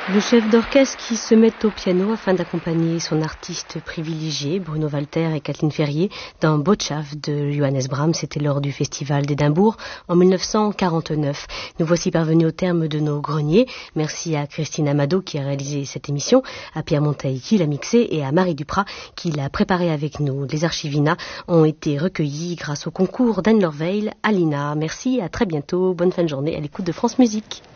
Le chef d'orchestre qui se met au piano afin d'accompagner son artiste privilégié, Bruno Walter et Kathleen Ferrier, dans Botschaft de Johannes Brahms. C'était lors du festival d'Édimbourg en 1949. Nous voici parvenus au terme de nos greniers. Merci à Christine Amado qui a réalisé cette émission, à Pierre Monteil qui l'a mixé et à Marie Duprat qui l'a préparé avec nous. Les archivina ont été recueillis grâce au concours d'Anne Lorveil à l'INA. Merci, à très bientôt. Bonne fin de journée à l'écoute de France Musique.